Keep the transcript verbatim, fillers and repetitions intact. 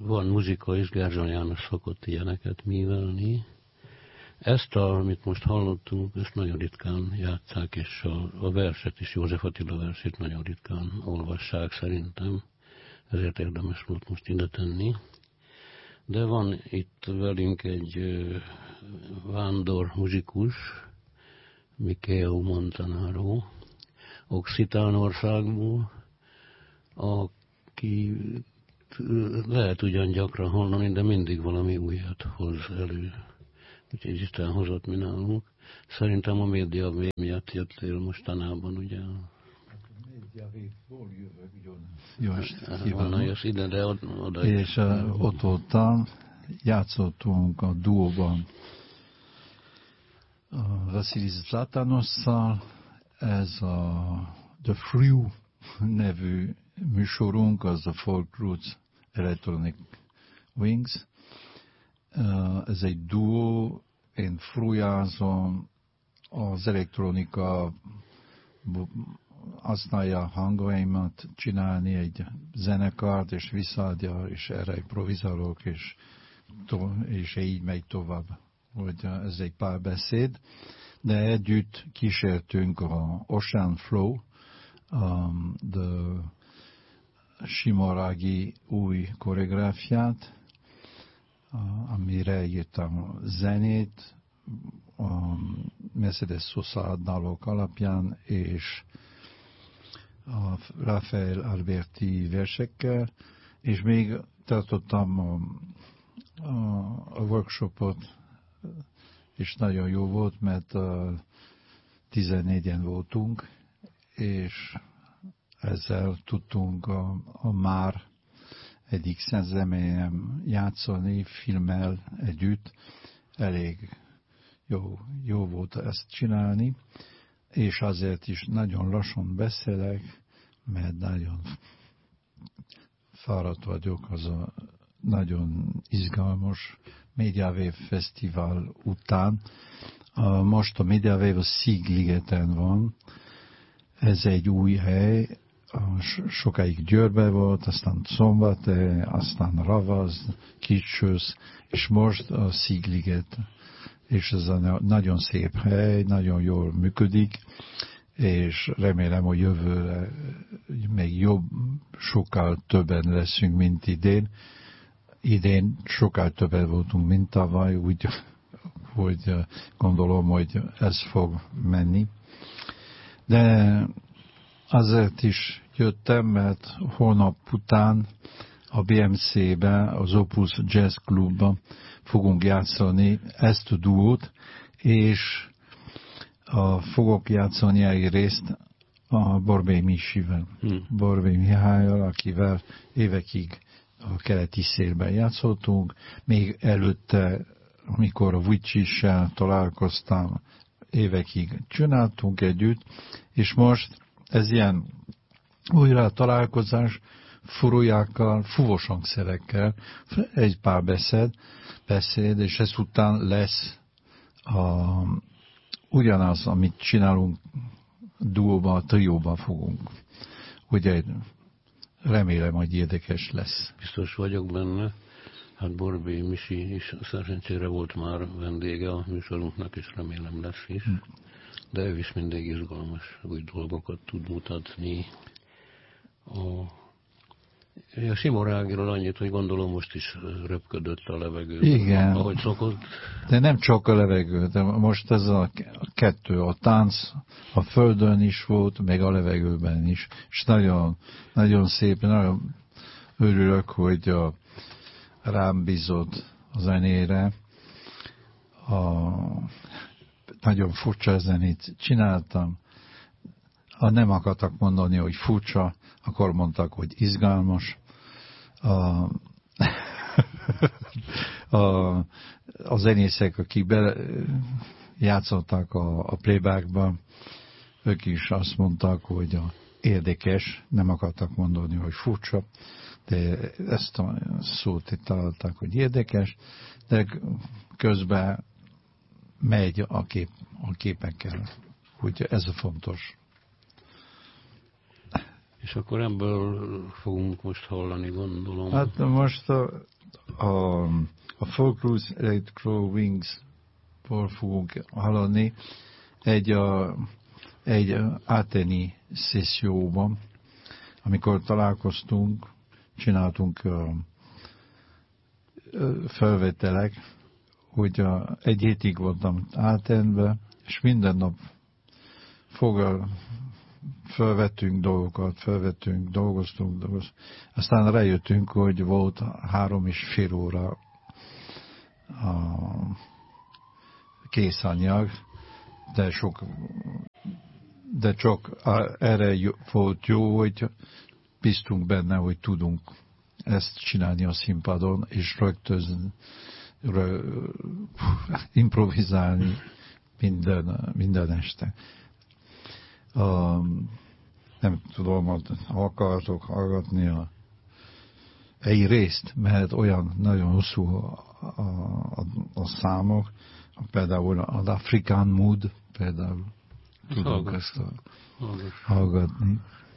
van muzika is, Gerzson János szokott ilyeneket művelni. Ezt, a, amit most hallottunk, ezt nagyon ritkán játsszák, és a, a verset is, József Attila versét nagyon ritkán olvassák szerintem. Ezért érdemes volt most ide tenni. De van itt velünk egy uh, vándor muzsikus, Mikeo Montanaro, Occitánországból, aki lehet ugyan gyakran hallani, de mindig valami újat hoz elő. Úgyhogy Isten hozott mi nálunk. Szerintem a média miatt jöttél mostanában, ugye? Médiavévból jövök, jó estét kívánok. Ide, de oda és uh, ott voltam, játszottunk a duóban a Vasilis Zlatanosszal, ez a The Frew nevű műsorunk, az a Folk Roots Electronic Wings. Uh, ez egy duó, én frujázom, az elektronika használja a hangaimat csinálni egy zenekart, és visszaadja, és erre improvizálok, és, és így megy tovább, hogy ez egy párbeszéd. De együtt kísértünk a Ocean Flow, um, de Simoragi új koreográfiát, amire írtam a zenét, a Mercedes Sosa dalok alapján, és a Rafael Alberti versekkel, és még tartottam a, a, a workshopot, és nagyon jó volt, mert uh, tizennégyen voltunk, és ezzel tudtunk a, a már egyik személyem játszani, filmmel együtt. Elég jó, jó volt ezt csinálni, és azért is nagyon lassan beszélek, mert nagyon fáradt vagyok, az a nagyon izgalmas Mediawave Fesztivál után. Most a Mediawave a Szigligeten van, ez egy új hely, sokáig Győrbe volt, aztán Szombathely, aztán Ravaz, Kicsősz, és most a Szigliget. És ez a nagyon szép hely, nagyon jól működik, és remélem, hogy jövőre még jobb, sokkal többen leszünk, mint idén. Idén sokkal többen voltunk, mint tavaly, úgy, hogy gondolom, hogy ez fog menni. De azért is jöttem, mert holnap után a bé em cé-ben, az Opus Jazz Clubban fogunk játszani ezt a duót, és a, fogok játszani egy részt a Borbély Misivel. Hmm. Borbély Mihályal, akivel évekig a keleti szélben játszottunk, még előtte, amikor a Vujcsissel találkoztam, évekig csináltunk együtt, és most ez ilyen újra találkozás furujákkal, fúvós hangszerekkel, egy pár beszéd, beszéd, és ezután lesz a, ugyanaz, amit csinálunk duóban, trióban fogunk. Ugye remélem, hogy érdekes lesz. Biztos vagyok benne. Hát Borbély Misi is szerencsére volt már vendége a műsorunknak, és remélem lesz is. De ő is mindig izgalmas új dolgokat tud mutatni. A, a Simorágiról annyit, hogy gondolom most is röpködött a levegőben. Igen, ahogy szokott. De nem csak a levegő, de most ez a kettő, a tánc a földön is volt, meg a levegőben is. És nagyon, nagyon szép, nagyon örülök, hogy a, rám bízott a zenére. A, nagyon furcsa zenét csináltam. Ha nem akartak mondani, hogy furcsa, akkor mondtak, hogy izgalmas. A, a, a zenészek, akik be, játszottak a, a playbackban, ők is azt mondták, hogy a érdekes, nem akartak mondani, hogy furcsa, de ezt a szót itt találták, hogy érdekes, de közben megy a, kép, a képekkel. Úgy ez a fontos. És akkor ebből fogunk most hallani, gondolom. Hát most a a, a Folkrules Electro Wings-ból fogunk hallani egy, a, egy áteni szesszióban, amikor találkoztunk, csináltunk a, felvételek, hogy a, egy hétig voltam Átenbe, és minden nap fogal, felvettünk dolgokat, felvettünk, dolgoztunk, dolgoztunk. Aztán rájöttünk, hogy volt három és fél óra a készanyag, de sok, de csak erre volt jó, hogy bíztunk benne, hogy tudunk ezt csinálni a színpadon, és rögtön rö, improvizálni minden, minden este. Um, nem tudom, hogy akartok hallgatni a, egy részt, mert olyan nagyon hosszú a, a, a, a számok, például az African Mood, például tudunk ezt a, hallgatni.